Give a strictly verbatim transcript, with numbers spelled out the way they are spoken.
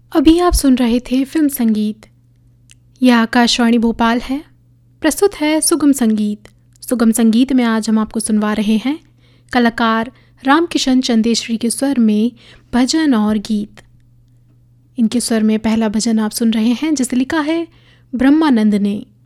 अभी आप सुन रहे थे फिल्म संगीत। यह आकाशवाणी भोपाल है। प्रस्तुत है सुगम संगीत। सुगम संगीत में आज हम आपको सुनवा रहे हैं कलाकार रामकिशन चंदेश्वरी के स्वर में भजन और गीत। इनके स्वर में पहला भजन आप सुन रहे हैं जिसे लिखा है ब्रह्मानंद ने।